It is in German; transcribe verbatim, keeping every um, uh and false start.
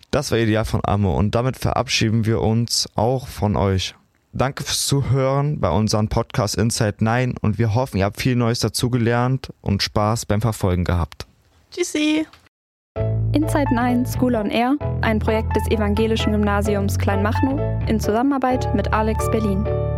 Das war Ideal von Amme und damit verabschieden wir uns auch von euch. Danke fürs Zuhören bei unserem Podcast Inside neun und wir hoffen, ihr habt viel Neues dazugelernt und Spaß beim Verfolgen gehabt. Tschüssi! Inside neun School on Air, ein Projekt des Evangelischen Gymnasiums Kleinmachnow in Zusammenarbeit mit Alex Berlin.